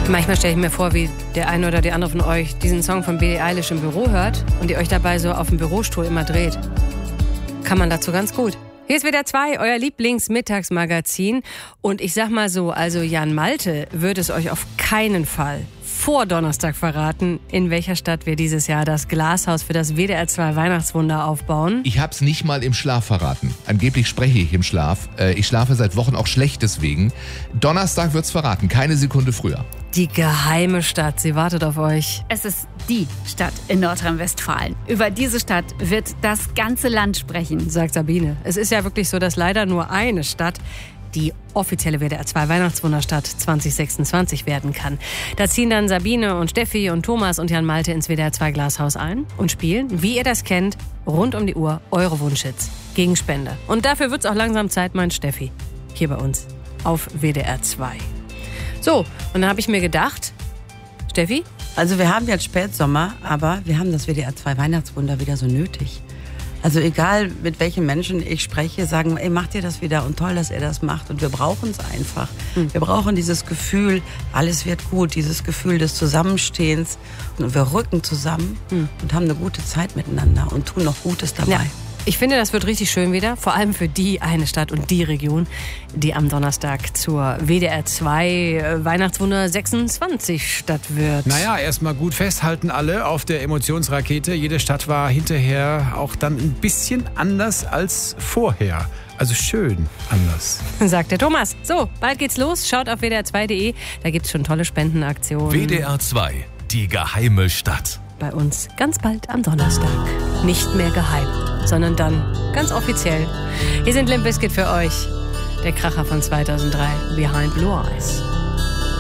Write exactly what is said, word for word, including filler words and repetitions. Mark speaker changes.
Speaker 1: Manchmal stelle ich mir vor, wie der eine oder die andere von euch diesen Song von Billie Eilish im Büro hört und ihr euch dabei so auf dem Bürostuhl immer dreht. Kann man dazu ganz gut. Hier ist W D R zwei, euer Lieblingsmittagsmagazin. Und ich sag mal so, also Jan Malte würde es euch auf keinen Fall vor Donnerstag verraten, in welcher Stadt wir dieses Jahr das Glashaus für das W D R zwei Weihnachtswunder aufbauen.
Speaker 2: Ich hab's nicht mal im Schlaf verraten. Angeblich spreche ich im Schlaf. Ich schlafe seit Wochen auch schlecht deswegen. Donnerstag wird's verraten, keine Sekunde früher.
Speaker 1: Die geheime Stadt, sie wartet auf euch.
Speaker 3: Es ist die Stadt in Nordrhein-Westfalen. Über diese Stadt wird das ganze Land sprechen,
Speaker 1: sagt Sabine. Es ist ja wirklich so, dass leider nur eine Stadt die offizielle W D R zwei Weihnachtswunderstadt zwanzig sechsundzwanzig werden kann. Da ziehen dann Sabine und Steffi und Thomas und Jan Malte ins W D R zwei Glashaus ein und spielen, wie ihr das kennt, rund um die Uhr eure Wunschhits gegen Spende. Und dafür wird's auch langsam Zeit, meint Steffi, hier bei uns auf W D R zwei. So, und dann habe ich mir gedacht, Steffi?
Speaker 4: Also wir haben jetzt Spätsommer, aber wir haben das W D R zwei Weihnachtswunder wieder so nötig. Also egal, mit welchen Menschen ich spreche, sagen, ey, macht ihr das wieder und toll, dass ihr das macht. Und wir brauchen es einfach. Mhm. Wir brauchen dieses Gefühl, alles wird gut, dieses Gefühl des Zusammenstehens. Und wir rücken zusammen mhm. und haben eine gute Zeit miteinander und tun noch Gutes dabei.
Speaker 1: Ja. Ich finde, das wird richtig schön wieder, vor allem für die eine Stadt und die Region, die am Donnerstag zur W D R zwei Weihnachtswunder sechsundzwanzig Stadt wird.
Speaker 5: Naja, erstmal gut festhalten alle auf der Emotionsrakete. Jede Stadt war hinterher auch dann ein bisschen anders als vorher. Also schön anders.
Speaker 1: Sagt der Thomas. So, bald geht's los. Schaut auf W D R zwei punkt de. Da gibt's schon tolle Spendenaktionen.
Speaker 6: W D R zwei, die geheime Stadt.
Speaker 1: Bei uns ganz bald am Donnerstag. Nicht mehr geheim, sondern dann ganz offiziell. Hier sind Limp Bizkit für euch. Der Kracher von zweitausenddrei, Behind Blue Eyes.